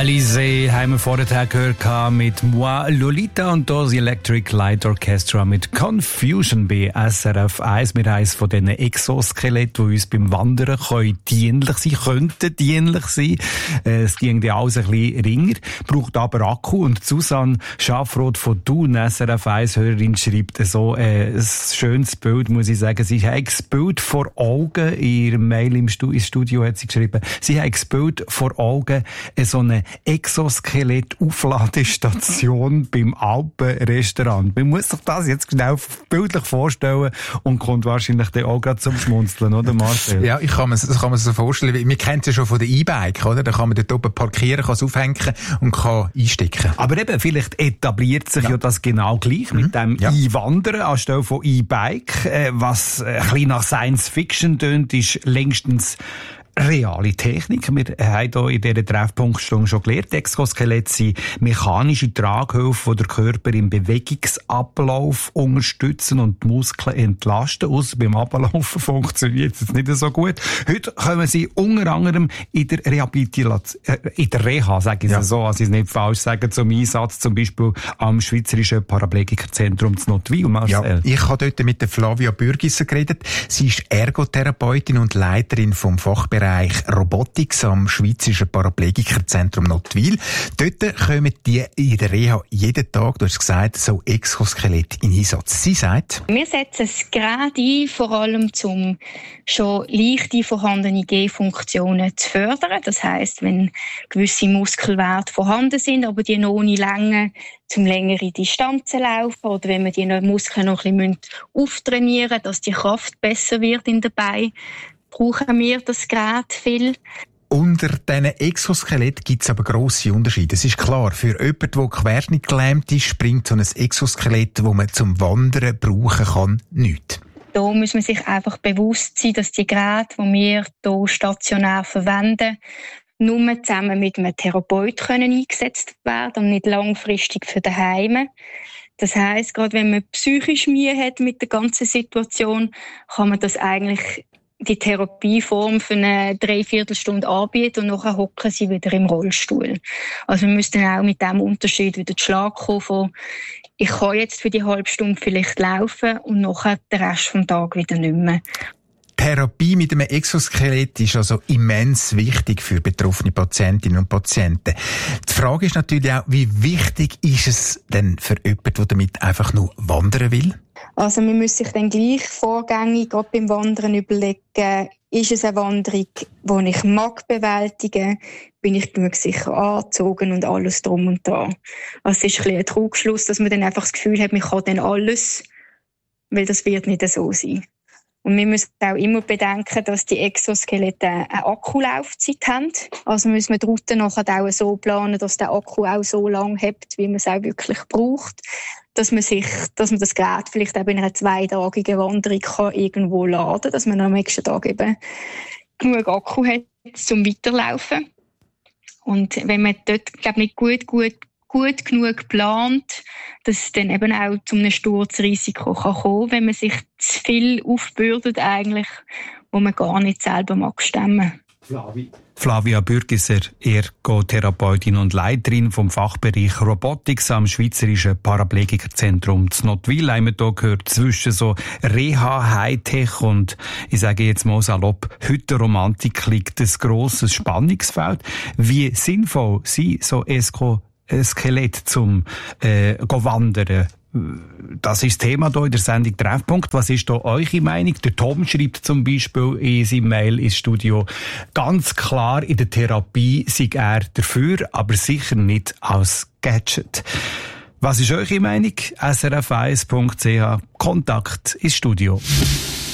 Alizé haben wir vorher gehört mit Moi Lolita und das Electric Light Orchestra mit Confusion bei SRF 1. Wir haben eines von diesen Exoskeletten, die uns beim Wandern könnten dienlich sein. Es ging ja alles ein bisschen ringer, braucht aber Akku. Und Susanne Schafroth von Thun, SRF 1-Hörerin, schreibt so ein schönes Bild, muss ich sagen. Sie hat das Bild vor Augen, in ihrem Mail ins Studio hat sie geschrieben, sie hat das Bild vor Augen, so eine Exoskelett-Aufladestation beim Alpenrestaurant. Man muss sich das jetzt genau bildlich vorstellen und kommt wahrscheinlich dann auch gerade zum Schmunzeln, oder Marcel? Ja, das kann man sich so vorstellen. Wir kennen es ja schon von der E-Bike, oder? Da kann man dort oben parkieren, kann es aufhängen und kann einstecken. Aber eben, vielleicht etabliert sich ja das genau gleich mit dem E-Wandern anstelle von E-Bike. Was ein bisschen nach Science Fiction tönt, ist längstens reale Technik. Wir haben hier in dieser Treffpunktstunde schon gelernt, Exoskelette sind mechanische Traghilfen, die den Körper im Bewegungsablauf unterstützen und die Muskeln entlasten. Ausser beim Ablaufen funktioniert es nicht so gut. Heute kommen sie unter anderem in der Rehabilitation, in der Reha, sage ich es so, also ich es nicht falsch sage, zum Einsatz, zum Beispiel am Schweizerischen Paraplegikerzentrum zu Notwil. Ja, ich habe dort mit der Flavia Bürgisser geredet. Sie ist Ergotherapeutin und Leiterin vom Fachbereich Robotics am Schweizerischen Paraplegikerzentrum Notwil. Dort kommen die in der Reha jeden Tag, du hast gesagt, so Exoskelett in Einsatz. Sie sagt: Wir setzen es gerade ein, vor allem um schon leichte vorhandene Gehfunktionen zu fördern. Das heisst, wenn gewisse Muskelwerte vorhanden sind, aber die noch ohne Länge zum längere Distanzen laufen oder wenn wir die Muskeln noch ein bisschen auftrainieren müssen, dass die Kraft besser wird in den Beinen, brauchen wir das Gerät viel. Unter diesen Exoskelett gibt es aber grosse Unterschiede. Es ist klar, für jemanden, der querschnittgelähmt ist, bringt so ein Exoskelett, das man zum Wandern brauchen kann, nichts. Da muss man sich einfach bewusst sein, dass die Geräte, die wir hier stationär verwenden, nur zusammen mit einem Therapeut eingesetzt werden und nicht langfristig für daheim. Das heisst, gerade wenn man psychisch Mühe hat mit der ganzen Situation, kann man das eigentlich die Therapieform für eine 3/4 Stunde anbieten und nachher hocken sie wieder im Rollstuhl. Also wir müssen auch mit diesem Unterschied wieder zu Schlag kommen von, ich kann jetzt für die halbe Stunde vielleicht laufen und nachher den Rest des Tages wieder nicht mehr. Therapie mit einem Exoskelett ist also immens wichtig für betroffene Patientinnen und Patienten. Die Frage ist natürlich auch, wie wichtig ist es denn für jemanden, der damit einfach nur wandern will? Also man muss sich dann gleich vorgängig gerade beim Wandern überlegen, ist es eine Wanderung, die ich mag bewältigen, bin ich genug sicher angezogen und alles drum und dran. Also es ist ein bisschen ein Trugschluss, dass man dann einfach das Gefühl hat, man kann dann alles, weil das wird nicht so sein. Und wir müssen auch immer bedenken, dass die Exoskelette eine Akkulaufzeit haben. Also müssen wir die Route nachher auch so planen, dass der Akku auch so lang hält, wie man es auch wirklich braucht. Dass man das Gerät vielleicht auch in einer 2-tägigen Wanderung kann irgendwo laden kann, dass man am nächsten Tag eben genug Akku hat, zum Weiterlaufen. Und wenn man dort, glaube ich, nicht gut genug plant, dass es dann eben auch zu einem Sturzrisiko kommen kann, wenn man sich zu viel aufbürdet eigentlich, wo man gar nicht selber mag stemmen. Flavia Bürgisser, Ergotherapeutin und Leiterin vom Fachbereich Robotics am Schweizerischen Paraplegikerzentrum zu Notwil. Haben wir hier gehört, zwischen so Reha, Hightech und, ich sage jetzt mal salopp, Hüttenromantik liegt ein grosses Spannungsfeld. Wie sinnvoll sind so Skelett zum Wandern? Das ist das Thema hier in der Sendung Treffpunkt. Was ist da eure Meinung? Der Tom schreibt zum Beispiel in seinem Mail ins Studio, ganz klar, in der Therapie sei er dafür, aber sicher nicht als Gadget. Was ist eure Meinung? srf1.ch, Kontakt ins Studio.